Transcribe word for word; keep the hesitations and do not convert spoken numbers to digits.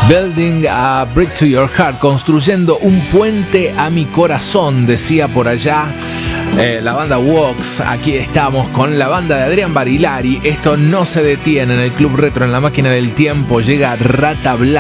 Building a Brick to Your Heart, construyendo un puente a mi corazón, decía por allá eh, la banda Vox. Aquí estamos con la banda de Adrián Barilari. Esto no se detiene en el Club Retro, en la máquina del tiempo. Llega Rata Blanca.